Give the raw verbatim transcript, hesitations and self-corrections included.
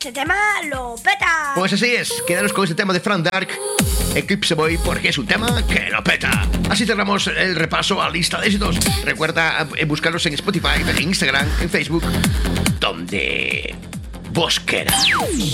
ese tema lo peta. Pues así es, quedaros con este tema de Frank Dark, Eclipse Boy, porque es un tema que lo peta. Así cerramos el repaso a la lista de éxitos. Recuerda buscarlos en Spotify, en Instagram, en Facebook, donde vos queráis.